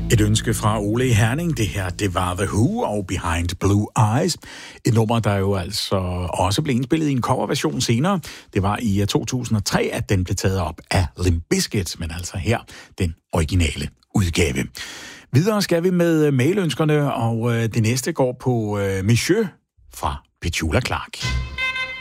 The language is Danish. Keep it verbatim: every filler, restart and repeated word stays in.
Et ønske fra Ole i Herning. Det her, det var The Who og Behind Blue Eyes. Et nummer, der jo altså også blev indspillet i en coverversion senere. Det var i to tusind og tre, at den blev taget op af Limp Bizkit, men altså her den originale udgave. Videre skal vi med mailønskerne, og det næste går på Monsieur fra Petula Clark.